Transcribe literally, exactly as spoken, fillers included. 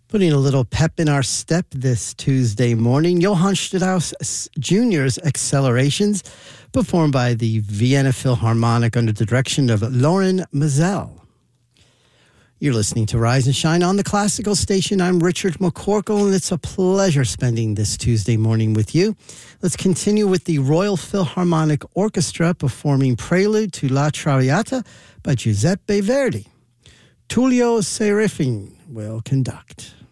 Putting a little pep in our step this Tuesday morning, Johann Strauss Junior's Accelerations, performed by the Vienna Philharmonic under the direction of Loren Mazel. You're listening to Rise and Shine on the Classical Station. I'm Richard McCorkle, and it's a pleasure spending this Tuesday morning with you. Let's continue with the Royal Philharmonic Orchestra performing Prelude to La Traviata by Giuseppe Verdi. Tullio Serafin will conduct.